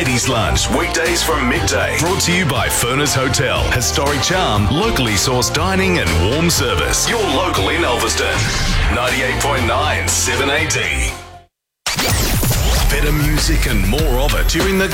Ladies Lunch, weekdays from midday. Brought to you by Furness Hotel. Historic charm, locally sourced dining and warm service. Your local in Elverston. 98.9 7AD. Better music and more of it during the